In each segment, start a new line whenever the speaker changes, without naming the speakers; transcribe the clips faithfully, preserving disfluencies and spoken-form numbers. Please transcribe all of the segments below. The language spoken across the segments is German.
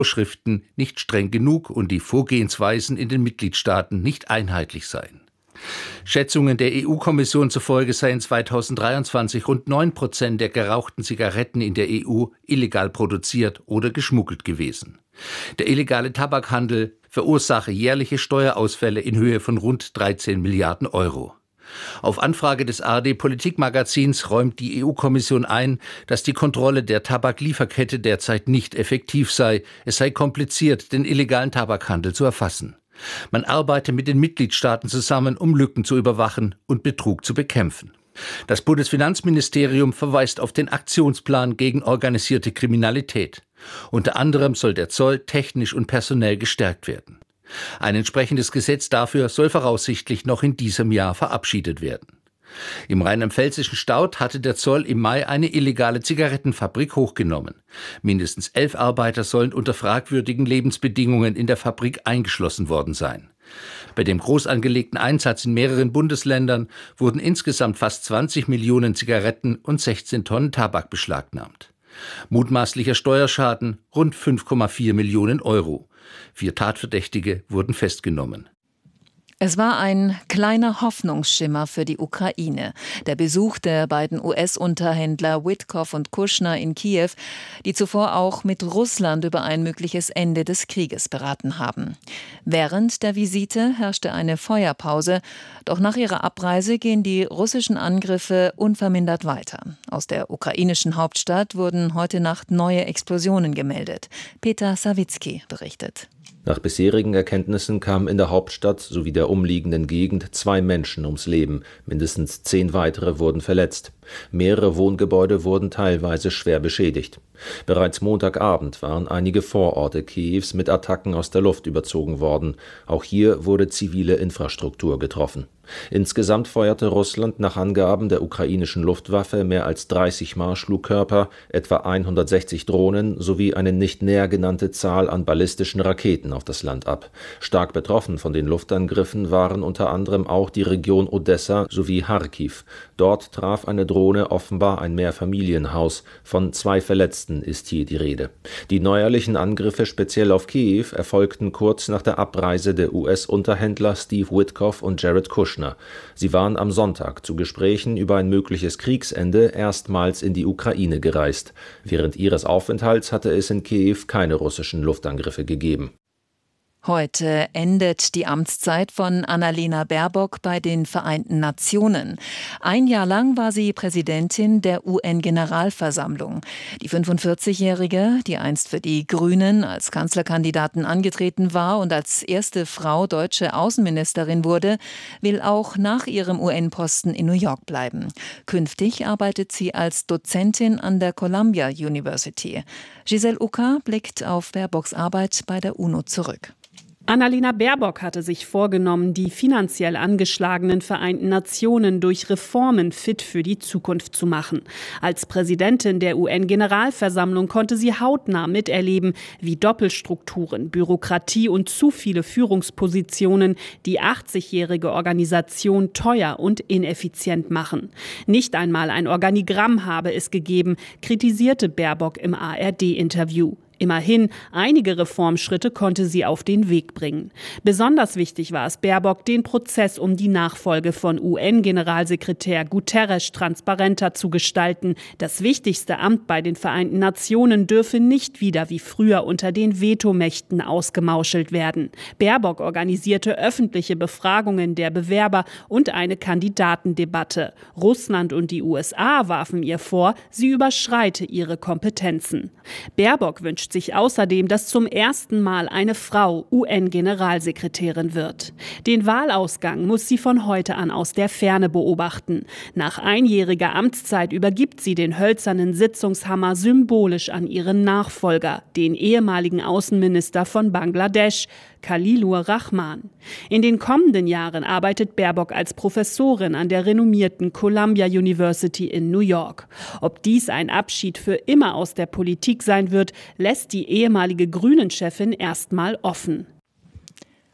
Vorschriften nicht streng genug und die Vorgehensweisen in den Mitgliedstaaten nicht einheitlich seien. Schätzungen der E U-Kommission zufolge seien zweitausenddreiundzwanzig rund neun Prozent der gerauchten Zigaretten in der E U illegal produziert oder geschmuggelt gewesen. Der illegale Tabakhandel verursache jährliche Steuerausfälle in Höhe von rund dreizehn Milliarden Euro. Auf Anfrage des A R D-Politikmagazins räumt die E U-Kommission ein, dass die Kontrolle der Tabaklieferkette derzeit nicht effektiv sei. Es sei kompliziert, den illegalen Tabakhandel zu erfassen. Man arbeite mit den Mitgliedstaaten zusammen, um Lücken zu überwachen und Betrug zu bekämpfen. Das Bundesfinanzministerium verweist auf den Aktionsplan gegen organisierte Kriminalität. Unter anderem soll der Zoll technisch und personell gestärkt werden. Ein entsprechendes Gesetz dafür soll voraussichtlich noch in diesem Jahr verabschiedet werden. Im rheinland-pfälzischen Staudt hatte der Zoll im Mai eine illegale Zigarettenfabrik hochgenommen. Mindestens elf Arbeiter sollen unter fragwürdigen Lebensbedingungen in der Fabrik eingeschlossen worden sein. Bei dem groß angelegten Einsatz in mehreren Bundesländern wurden insgesamt fast zwanzig Millionen Zigaretten und sechzehn Tonnen Tabak beschlagnahmt. Mutmaßlicher Steuerschaden rund fünf Komma vier Millionen Euro. Vier Tatverdächtige wurden festgenommen.
Es war ein kleiner Hoffnungsschimmer für die Ukraine. Der Besuch der beiden U S-Unterhändler Witkoff und Kushner in Kiew, die zuvor auch mit Russland über ein mögliches Ende des Krieges beraten haben. Während der Visite herrschte eine Feuerpause, doch nach ihrer Abreise gehen die russischen Angriffe unvermindert weiter. Aus der ukrainischen Hauptstadt wurden heute Nacht neue Explosionen gemeldet. Peter Sawicki berichtet.
Nach bisherigen Erkenntnissen kamen in der Hauptstadt sowie der umliegenden Gegend zwei Menschen ums Leben. Mindestens zehn weitere wurden verletzt. Mehrere Wohngebäude wurden teilweise schwer beschädigt. Bereits Montagabend waren einige Vororte Kiews mit Attacken aus der Luft überzogen worden. Auch hier wurde zivile Infrastruktur getroffen. Insgesamt feuerte Russland nach Angaben der ukrainischen Luftwaffe mehr als dreißig Marschflugkörper, etwa hundertsechzig Drohnen sowie eine nicht näher genannte Zahl an ballistischen Raketen auf das Land ab. Stark betroffen von den Luftangriffen waren unter anderem auch die Region Odessa sowie Charkiw. Dort traf eine Drohne offenbar ein Mehrfamilienhaus. Von zwei Verletzten ist hier die Rede. Die neuerlichen Angriffe speziell auf Kiew erfolgten kurz nach der Abreise der U S-Unterhändler Steve Witkoff und Jared Kushner. Sie waren am Sonntag zu Gesprächen über ein mögliches Kriegsende erstmals in die Ukraine gereist. Während ihres Aufenthalts hatte es in Kiew keine russischen Luftangriffe gegeben.
Heute endet die Amtszeit von Annalena Baerbock bei den Vereinten Nationen. Ein Jahr lang war sie Präsidentin der U N-Generalversammlung. Die fünfundvierzigjährige, die einst für die Grünen als Kanzlerkandidatin angetreten war und als erste Frau deutsche Außenministerin wurde, will auch nach ihrem U N-Posten in New York bleiben. Künftig arbeitet sie als Dozentin an der Columbia University. Giselle Ucker blickt auf Baerbocks Arbeit bei der UNO zurück.
Annalena Baerbock hatte sich vorgenommen, die finanziell angeschlagenen Vereinten Nationen durch Reformen fit für die Zukunft zu machen. Als Präsidentin der U N-Generalversammlung konnte sie hautnah miterleben, wie Doppelstrukturen, Bürokratie und zu viele Führungspositionen die achtzigjährige Organisation teuer und ineffizient machen. Nicht einmal ein Organigramm habe es gegeben, kritisierte Baerbock im A R D-Interview. Immerhin, einige Reformschritte konnte sie auf den Weg bringen. Besonders wichtig war es Baerbock, den Prozess um die Nachfolge von U N-Generalsekretär Guterres transparenter zu gestalten. Das wichtigste Amt bei den Vereinten Nationen dürfe nicht wieder wie früher unter den Vetomächten ausgemauschelt werden. Baerbock organisierte öffentliche Befragungen der Bewerber und eine Kandidatendebatte. Russland und die U S A warfen ihr vor, sie überschreite ihre Kompetenzen. Baerbock wünscht sich außerdem, dass zum ersten Mal eine Frau U N-Generalsekretärin wird. Den Wahlausgang muss sie von heute an aus der Ferne beobachten. Nach einjähriger Amtszeit übergibt sie den hölzernen Sitzungshammer symbolisch an ihren Nachfolger, den ehemaligen Außenminister von Bangladesch, Khalilur Rahman. In den kommenden Jahren arbeitet Baerbock als Professorin an der renommierten Columbia University in New York. Ob dies ein Abschied für immer aus der Politik sein wird, lässt die ehemalige Grünen-Chefin erstmal offen.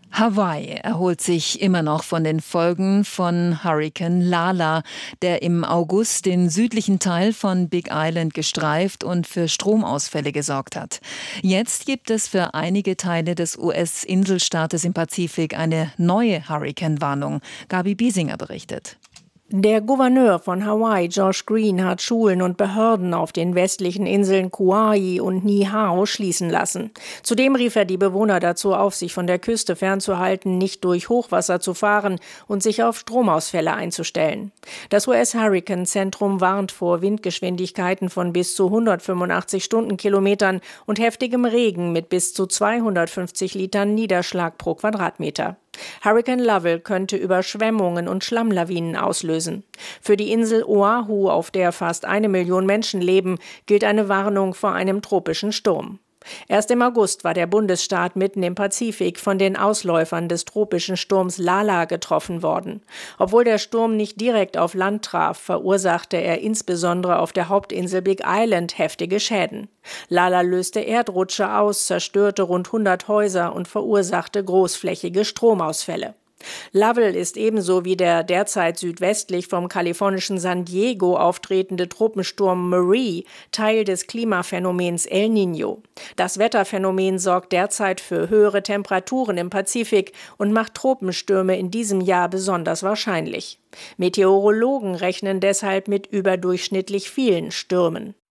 Hawaii erholt sich immer noch von den Folgen von Hurrikan Lala, der im August den südlichen Teil von Big Island gestreift und für Stromausfälle gesorgt hat. Jetzt gibt es für einige Teile des U S-Inselstaates im Pazifik eine neue Hurrikanwarnung. Gabi Biesinger berichtet.
Der Gouverneur von Hawaii, Josh Green, hat Schulen und Behörden auf den westlichen Inseln Kauai und Niihau schließen lassen. Zudem rief er die Bewohner dazu auf, sich von der Küste fernzuhalten, nicht durch Hochwasser zu fahren und sich auf Stromausfälle einzustellen. Das U S-Hurrikan-Zentrum warnt vor Windgeschwindigkeiten von bis zu hundertfünfundachtzig Stundenkilometern und heftigem Regen mit bis zu zweihundertfünfzig Litern Niederschlag pro Quadratmeter. Hurrikan Lovell könnte Überschwemmungen und Schlammlawinen auslösen. Für die Insel Oahu, auf der fast eine Million Menschen leben, gilt eine Warnung vor einem tropischen Sturm. Erst im August war der Bundesstaat mitten im Pazifik von den Ausläufern des tropischen Sturms Lala getroffen worden. Obwohl der Sturm nicht direkt auf Land traf, verursachte er insbesondere auf der Hauptinsel Big Island heftige Schäden. Lala löste Erdrutsche aus, zerstörte rund hundert Häuser und verursachte großflächige Stromausfälle. Lovell ist ebenso wie der derzeit südwestlich vom kalifornischen San Diego auftretende Tropensturm Marie Teil des Klimaphänomens El Niño. Das Wetterphänomen sorgt derzeit für höhere Temperaturen im Pazifik und macht Tropenstürme in diesem Jahr besonders wahrscheinlich. Meteorologen rechnen deshalb mit überdurchschnittlich vielen Stürmen.